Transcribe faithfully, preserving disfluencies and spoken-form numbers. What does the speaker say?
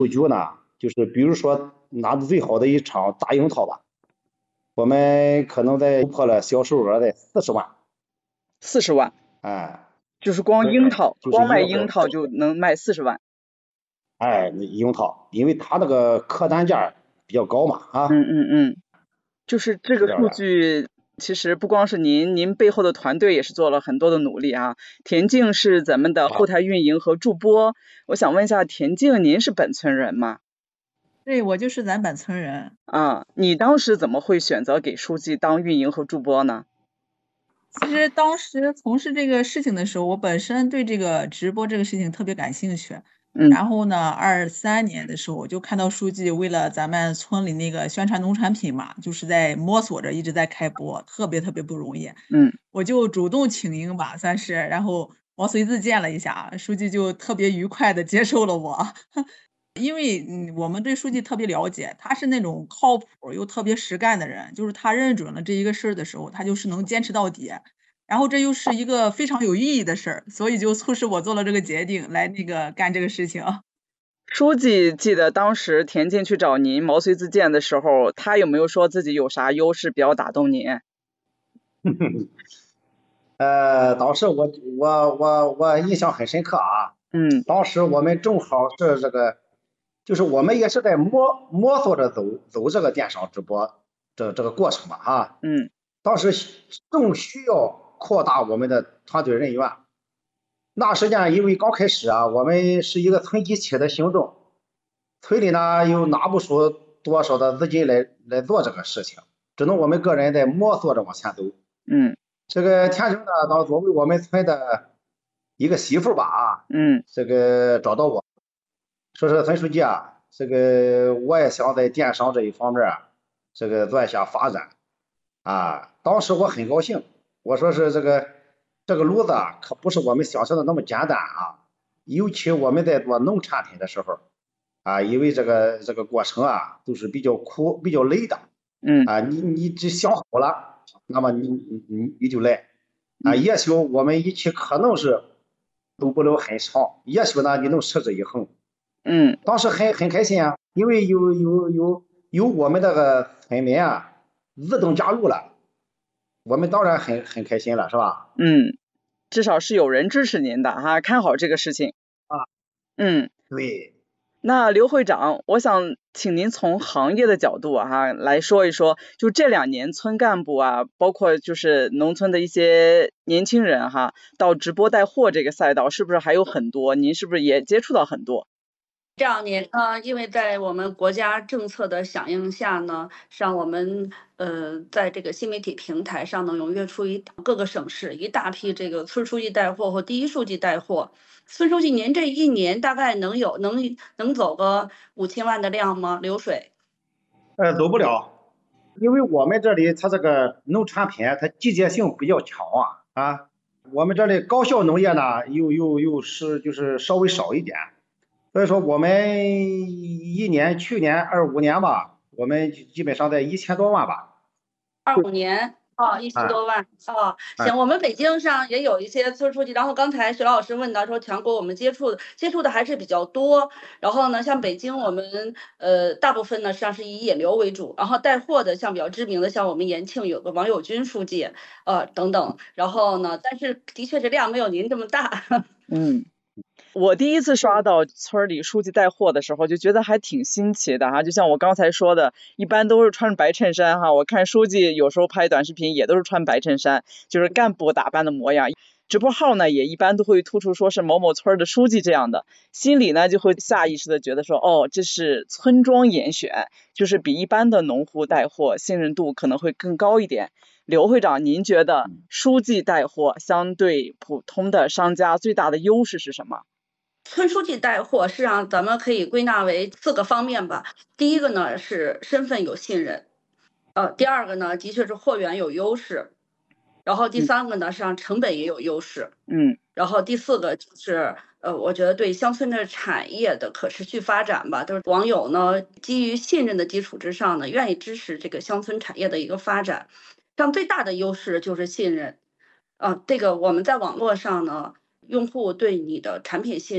布局呢，就是比如说拿的最好的一场大樱桃吧，我们可能在突破了销售额在四十万。 四十万， 哎， 就是光樱桃， 就是光卖一个樱桃就能卖四十万。 哎，樱桃，因为它那个客单价比较高嘛，啊， 嗯嗯嗯，就是这个数是这样的。 据，其实不光是您，您背后的团队也是做了很多的努力啊。田径是咱们的后台运营和助播，我想问一下，田径您是本村人吗？ 对，我就是咱本村人。 啊，你当时怎么会选择给书记当运营和助播呢？ 其实当时从事这个事情的时候，我本身对这个直播这个事情特别感兴趣。 嗯然后呢，二三年的时候，我就看到书记为了咱们村里那个宣传农产品嘛，就是在摸索着一直在开播，特别特别不容易。 嗯我就主动请缨吧，算是，然后毛遂自荐了一下，书记就特别愉快的接受了我。因为嗯，我们对书记特别了解，他是那种靠谱又特别实干的人，就是他认准了这一个事儿的时候，他就是能坚持到底。然后这又是一个非常有意义的事儿，所以就促使我做了这个决定，来那个干这个事情。 书记记得当时田径去找您毛遂自荐的时候，他有没有说自己有啥优势比较打动您？ 呃，当时我我我我印象很深刻啊。 嗯当时我们正好是这个，就是我们也是在摸摸索着走走这个电商直播这这个过程嘛，哈。 嗯当时正需要扩大我们的团队人员。那时间因为刚开始啊，我们是一个村级企的行动，村里呢又拿不出多少的资金来来做这个事情，只能我们个人在摸索着往前走。 嗯这个田生呢，当作为我们村的一个媳妇吧啊， 嗯这个找到我，说是村书记啊，这个我也想在电商这一方面啊，这个做一下发展啊。当时我很高兴，我说是这个这个路子啊，可不是我们想象的那么简单啊。尤其我们在做农产品的时候啊，因为这个这个过程啊都是比较苦、比较累的嗯啊。你你只想好了。那么你你你你就来啊， 嗯也许我们一起可能是走不了很长，也许呢你能持之以恒。 嗯， 当时很很开心啊，因为有有有有我们这个村民啊自动加入了，我们当然很很开心了，是吧？ 嗯，至少是有人支持您的哈，看好这个事情。 啊， 嗯， 对。 那刘会长，我想请您从行业的角度啊哈来说一说，就这两年村干部啊，包括就是农村的一些年轻人哈，到直播带货这个赛道，是不是还有很多？您是不是也接触到很多？ 这两年呃，因为在我们国家政策的响应下呢，让我们呃在这个新媒体平台上呢，踊跃出一各个省市一大批这个村书记带货或第一书记带货。村书记，您这一年大概能有能能走个五千万的量吗？流水？ 呃，走不了，因为我们这里它这个农产品它季节性比较强啊啊，我们这里高效农业呢又又又是就是稍微少一点。所以说我们一年去年二五年吧，我们基本上在一千多万吧。 二五年哦，一千多万哦，行，我们北京上也有一些村书记，然后刚才徐老师问到说全国我们接触的接触的还是比较多，然后呢，像北京我们呃大部分呢实际上是以引流为主，然后带货的像比较知名的像我们延庆有个王友军书记，呃等等，然后呢，但是的确这量没有您这么大。 嗯。我第一次刷到村里书记带货的时候，就觉得还挺新奇的哈。就像我刚才说的，一般都是穿白衬衫哈。我看书记有时候拍短视频也都是穿白衬衫，就是干部打扮的模样。直播号呢也一般都会突出说是某某村的书记这样的，心里呢就会下意识的觉得说，哦，这是村庄严选，就是比一般的农户带货信任度可能会更高一点。刘会长，您觉得书记带货相对普通的商家最大的优势是什么？ 村书记带货，实际上咱们可以归纳为四个方面吧。第一个呢是身份有信任，呃，第二个呢的确是货源有优势，然后第三个呢实际上成本也有优势， 嗯， 然后第四个就是呃，我觉得对乡村的产业的可持续发展吧，都是网友呢基于信任的基础之上呢，愿意支持这个乡村产业的一个发展。像最大的优势就是信任，呃，这个我们在网络上呢，用户对你的产品信